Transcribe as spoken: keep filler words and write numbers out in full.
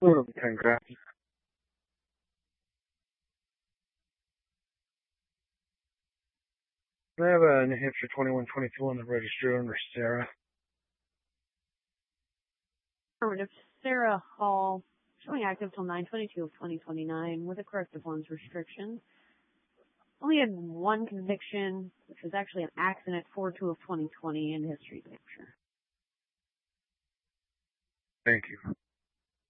Oh, congrats. I have a New Hampshire twenty-one twenty-two on the registry under Sarah. Affirmative. Sarah Hall, showing active till nine twenty-two of twenty twenty-nine with a corrective ones restriction. Only had one conviction, which was actually an accident, four two of twenty twenty in history picture. Thank you.